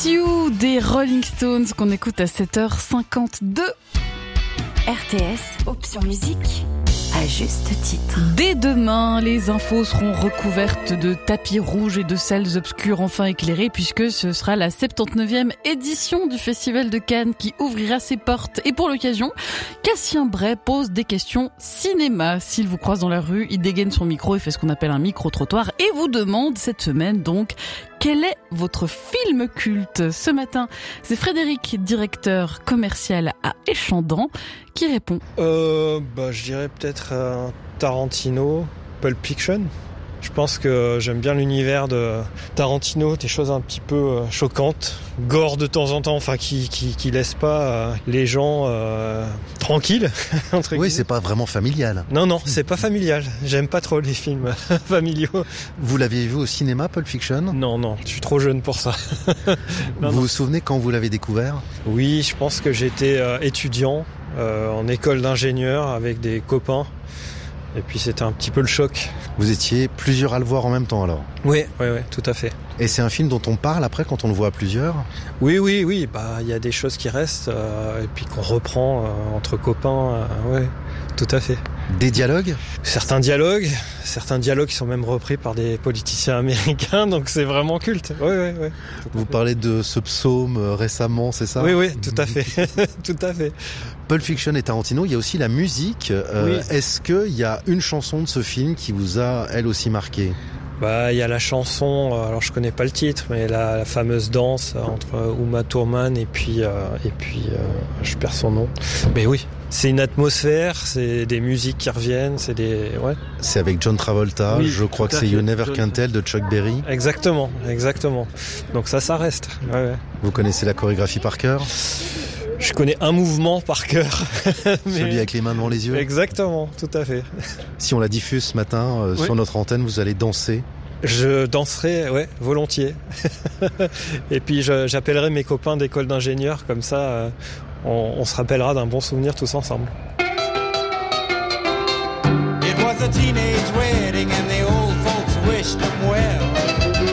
You des Rolling Stones qu'on écoute à 7h52. RTS, option musique, à juste titre. Dès demain, les infos seront recouvertes de tapis rouges et de salles obscures enfin éclairées puisque ce sera la 79e édition du Festival de Cannes qui ouvrira ses portes. Et pour l'occasion, Cassien Bray pose des questions cinéma. S'il vous croise dans la rue, il dégaine son micro et fait ce qu'on appelle un micro-trottoir et vous demande cette semaine donc quel est votre film culte. Ce matin, c'est directeur commercial à Échandant, qui répond. Je dirais peut-être Tarantino, Pulp Fiction. Je pense que j'aime bien l'univers de Tarantino, des choses un petit peu choquantes, gore de temps en temps, enfin qui laissent pas les gens tranquilles. Oui, c'est pas vraiment familial. Non, c'est pas familial. J'aime pas trop les films familiaux. Vous l'aviez vu au cinéma, Pulp Fiction ? Non, je suis trop jeune pour ça. Vous vous souvenez quand vous l'avez découvert ? Oui, je pense que j'étais étudiant en école d'ingénieur avec des copains. Et puis c'était un petit peu le choc. Vous étiez plusieurs à le voir en même temps alors ? Oui, tout à fait. Et c'est un film dont on parle après quand on le voit à plusieurs ? Oui. Il y a des choses qui restent et puis qu'on reprend entre copains. Tout à fait. Des dialogues ? Certains dialogues qui sont même repris par des politiciens américains, donc c'est vraiment culte. Oui. Vous parlez de ce psaume récemment, c'est ça ? Oui, tout à fait. Tout à fait. Pulp Fiction et Tarantino, il y a aussi la musique. Oui. Est-ce qu'il y a une chanson de ce film qui vous a, elle aussi, marqué ? Il y a la chanson, alors je connais pas le titre, mais la fameuse danse entre Uma Thurman et puis je perds son nom. Mais oui, c'est une atmosphère, c'est des musiques qui reviennent, C'est avec John Travolta, oui, je crois que c'est You Never Can Tell de Chuck Berry. Exactement. Donc ça reste. Ouais. Vous connaissez la chorégraphie par cœur ? Je connais un mouvement par cœur. Celui avec les mains devant les yeux ? Exactement, tout à fait. Si on la diffuse ce matin sur notre antenne, vous allez danser ? Je danserai, volontiers. Et puis j'appellerai mes copains d'école d'ingénieurs, comme ça on se rappellera d'un bon souvenir tous ensemble. It was a teenage wedding and the old folks wished them well.